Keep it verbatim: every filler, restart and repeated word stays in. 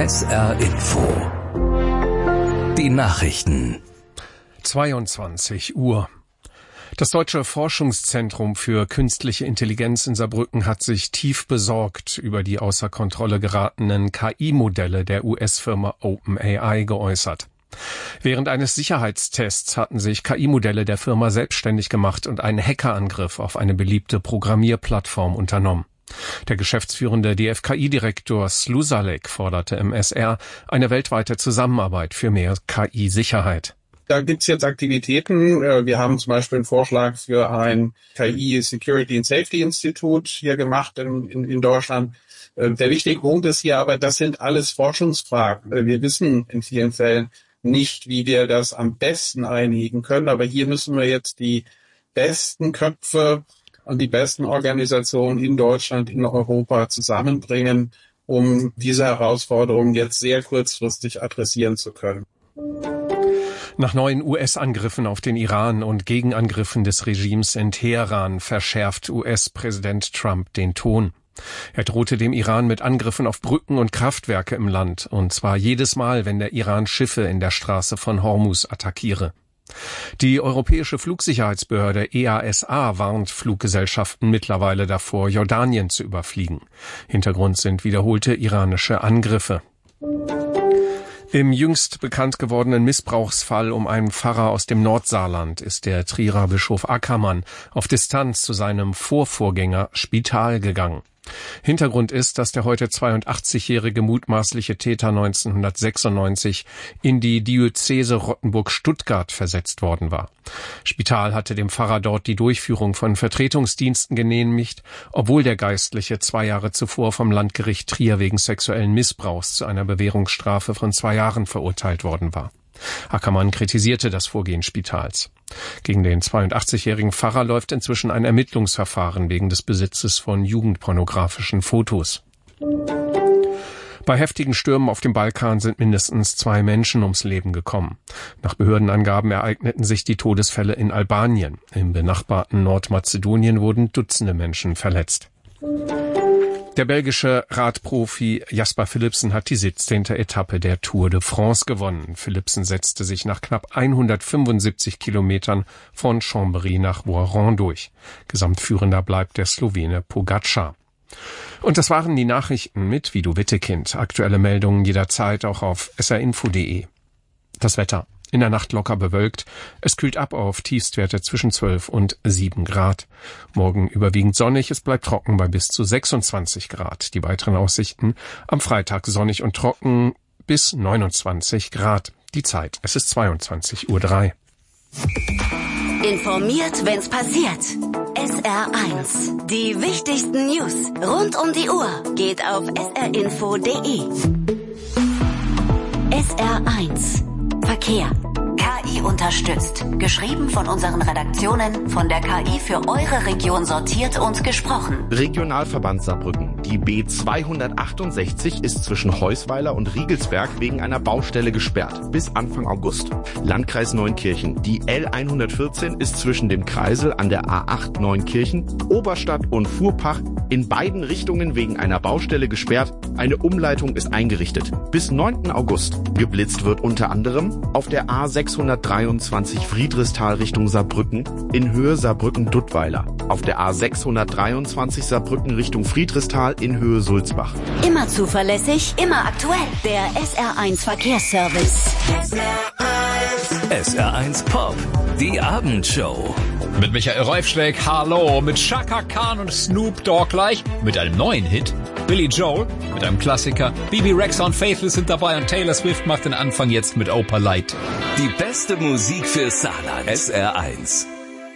S R Info. Die Nachrichten. zweiundzwanzig Uhr. Das Deutsche Forschungszentrum für künstliche Intelligenz in Saarbrücken hat sich tief besorgt über die außer Kontrolle geratenen K I-Modelle der U S-Firma OpenAI geäußert. Während eines Sicherheitstests hatten sich K I-Modelle der Firma selbstständig gemacht und einen Hackerangriff auf eine beliebte Programmierplattform unternommen. Der geschäftsführende D F K I-Direktor Slusalek forderte im S R eine weltweite Zusammenarbeit für mehr K I-Sicherheit. Da gibt's jetzt Aktivitäten. Wir haben zum Beispiel einen Vorschlag für ein K I Security and Safety Institute hier gemacht in, in, in Deutschland. Der wichtige Punkt ist hier aber, das sind alles Forschungsfragen. Wir wissen in vielen Fällen nicht, wie wir das am besten einhegen können. Aber hier müssen wir jetzt die besten Köpfe und die besten Organisationen in Deutschland, in Europa zusammenbringen, um diese Herausforderungen jetzt sehr kurzfristig adressieren zu können. Nach neuen U S-Angriffen auf den Iran und Gegenangriffen des Regimes in Teheran verschärft U S-Präsident Trump den Ton. Er drohte dem Iran mit Angriffen auf Brücken und Kraftwerke im Land, und zwar jedes Mal, wenn der Iran Schiffe in der Straße von Hormuz attackiere. Die Europäische Flugsicherheitsbehörde E A S A warnt Fluggesellschaften mittlerweile davor, Jordanien zu überfliegen. Hintergrund sind wiederholte iranische Angriffe. Im jüngst bekannt gewordenen Missbrauchsfall um einen Pfarrer aus dem Nordsaarland ist der Trierer Bischof Ackermann auf Distanz zu seinem Vorvorgänger Spital gegangen. Hintergrund ist, dass der heute zweiundachtzigjährige mutmaßliche Täter neunzehnhundertsechsundneunzig in die Diözese Rottenburg-Stuttgart versetzt worden war. Spital hatte dem Pfarrer dort die Durchführung von Vertretungsdiensten genehmigt, obwohl der Geistliche zwei Jahre zuvor vom Landgericht Trier wegen sexuellen Missbrauchs zu einer Bewährungsstrafe von zwei Jahren verurteilt worden war. Ackermann kritisierte das Vorgehen Spitals. Gegen den zweiundachtzigjährigen Pfarrer läuft inzwischen ein Ermittlungsverfahren wegen des Besitzes von jugendpornografischen Fotos. Bei heftigen Stürmen auf dem Balkan sind mindestens zwei Menschen ums Leben gekommen. Nach Behördenangaben ereigneten sich die Todesfälle in Albanien. Im benachbarten Nordmazedonien wurden Dutzende Menschen verletzt. Der belgische Radprofi Jasper Philipsen hat die siebzehnte Etappe der Tour de France gewonnen. Philipsen setzte sich nach knapp hundertfünfundsiebzig Kilometern von Chambéry nach Voiron durch. Gesamtführender bleibt der Slowene Pogačar. Und das waren die Nachrichten mit Vido Wittekind. Aktuelle Meldungen jederzeit auch auf s r info punkt d e. Das Wetter. In der Nacht locker bewölkt. Es kühlt ab auf Tiefstwerte zwischen zwölf und sieben Grad. Morgen überwiegend sonnig. Es bleibt trocken bei bis zu sechsundzwanzig Grad. Die weiteren Aussichten: am Freitag sonnig und trocken bis neunundzwanzig Grad. Die Zeit: es ist zweiundzwanzig Uhr drei. Informiert, wenn's passiert. S R eins. Die wichtigsten News rund um die Uhr geht auf s r info punkt d e. S R eins. Verkehr. K I unterstützt. Geschrieben von unseren Redaktionen, von der K I für eure Region sortiert und gesprochen. Regionalverband Saarbrücken. Die B zweihundertachtundsechzig ist zwischen Heusweiler und Riegelsberg wegen einer Baustelle gesperrt. Bis Anfang August. Landkreis Neunkirchen. Die L hundertvierzehn ist zwischen dem Kreisel an der A acht Neunkirchen, Oberstadt und Fuhrpach in beiden Richtungen wegen einer Baustelle gesperrt. Eine Umleitung ist eingerichtet. Bis neunten August. Geblitzt wird unter anderem auf der A sechshundertdreiundzwanzig Friedrichsthal Richtung Saarbrücken in Höhe Saarbrücken-Duttweiler. Auf der A sechshundertdreiundzwanzig Saarbrücken Richtung Friedrichsthal in Höhe Sulzbach. Immer zuverlässig, immer aktuell. Der S R eins Verkehrsservice. S R eins Pop. Die Abendshow. Mit Michael Reufschläg, hallo, mit Chaka Khan und Snoop Dogg gleich, mit einem neuen Hit. Billy Joel mit einem Klassiker. B B Rexha und Faithless sind dabei und Taylor Swift macht den Anfang jetzt mit Opa Light. Die beste Musik für Saarland. S R eins.